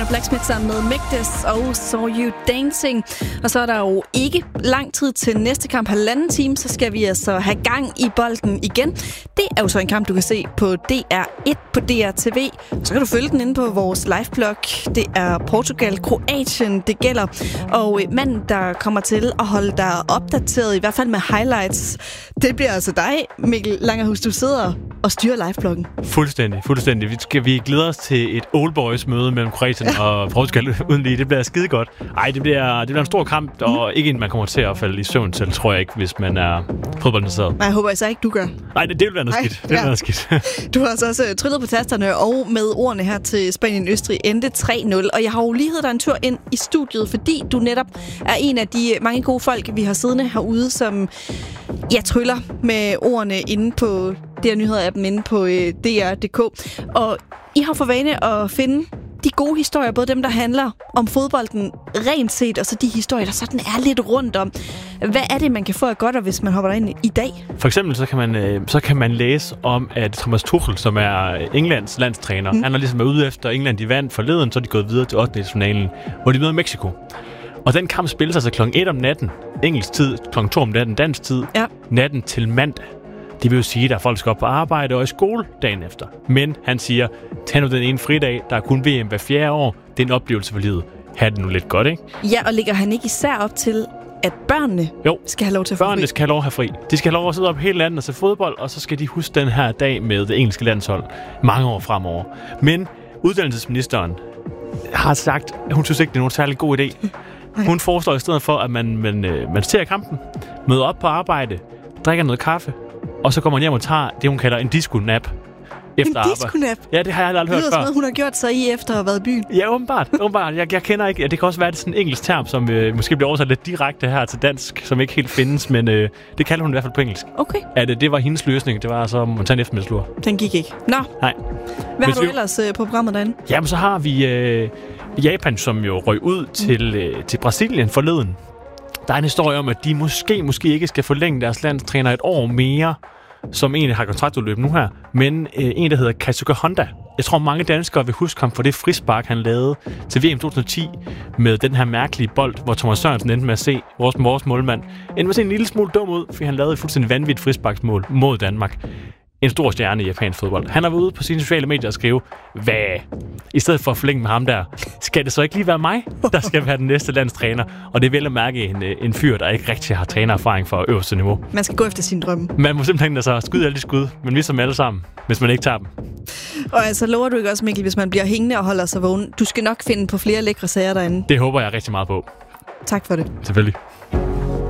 Blacksmith sammen med Mægtes og Saw You Dancing. Og så er der jo ikke lang tid til næste kamp, 1,5 time, så skal vi altså have gang i bolden igen. Det er jo så en kamp, du kan se på DR1 på DRTV. Så kan du følge den inde på vores liveblog. Det er Portugal-Kroatien, det gælder. Og manden, der kommer til at holde dig opdateret, i hvert fald med highlights, det bliver altså dig, Mikkel Langerhus. Du sidder og styrer livebloggen. Fuldstændig. Vi glæder os til et old boys møde mellem Kroatien og Portugal uden lige. Det bliver skide godt. Ej, det bliver en stor kamp, og ikke en, man kommer til at falde i søvn til, tror jeg ikke, hvis man er fodboldinteresseret. Nej, jeg håber altså ikke, du gør. Nej, det vil være noget skidt. Du har altså også tryllet på tasterne og med ordene her til Spanien-Østrig endte 3-0. Og jeg har jo lige heddet dig en tur ind i studiet, fordi du netop er en af de mange gode folk, vi har siddende herude, som tryller med ordene inde på DR-nyheder-appen inde på DR.dk. Og I har for vane at finde de gode historier, både dem, der handler om fodbolden rent set, og så de historier, der sådan er lidt rundt om. Hvad er det, man kan få af godt, hvis man hopper derind i dag? For eksempel så kan man læse om, at Thomas Tuchel, som er Englands landstræner, han har ligesom været ude efter England, de vandt forleden, så er de gået videre til 8. finalen, hvor de møder Mexico. Og den kamp spilles altså kl. 1 om natten, engelsk tid, kl. 2 om natten, dansk tid, natten til mandag. Det vil jo sige, at der er folk, der skal op på arbejde og i skole dagen efter. Men han siger, tag nu den ene fridag, der er kun VM hver 4. år. Det er en oplevelse for livet. Ha' det nu lidt godt, ikke? Ja, og ligger han ikke især op til, at børnene skal have lov til at få fri? Børnene skal have lov at have fri. De skal have lov at sidde op hele landet og se fodbold, og så skal de huske den her dag med det engelske landshold mange år fremover. Men uddannelsesministeren har sagt, at hun synes ikke, det er nogen særlig god idé. Hun foreslår i stedet for, at man ser kampen, møder op på arbejde, drikker noget kaffe, og så kommer man hjem og tager det, hun kalder en disco-nap. En disco-nap? Ja, det har jeg aldrig hørt før. Det lyder som noget, hun har gjort sig i efter at have været i byen. Ja, åbenbart. Jeg kender ikke. Det kan også være, det er sådan en engelsk term, som måske bliver oversat lidt direkte her til dansk, som ikke helt findes, men det kalder hun i hvert fald på engelsk. Okay. Det var hendes løsning. Det var altså at tage en eftermiddagslur. Den gik ikke. Nå. Nej. Hvad har du ellers på programmet derinde? Jamen, så har vi Japan, som jo røg ud til Brasilien forleden. Der er en historie om, at de måske ikke skal forlænge deres landstræner et år mere, som egentlig har kontraktudløb nu her, men en, der hedder Keisuke Honda. Jeg tror, mange danskere vil huske ham for det frispark, han lavede til VM 2010 med den her mærkelige bold, hvor Thomas Sørensen endte med at se vores målmand. Endte med at se en lille smule dum ud, fordi han lavede et fuldstændig vanvittigt frisparksmål mod Danmark. En stor stjerne i japansk fodbold. Han har været ude på sine sociale medier og skrive, i stedet for at forlænge med ham der, skal det så ikke lige være mig, der skal være den næste landstræner? Og det er vel at mærke en fyr, der ikke rigtig har trænererfaring for øverste niveau. Man skal gå efter sin drømme. Man må simpelthen skyde alle de skud, men vi som alle sammen, hvis man ikke tager dem. Og altså lover du ikke også, Mikkel, hvis man bliver hængende og holder sig vågen? Du skal nok finde på flere lækre sager derinde. Det håber jeg rigtig meget på. Tak for det. Selvfølgelig.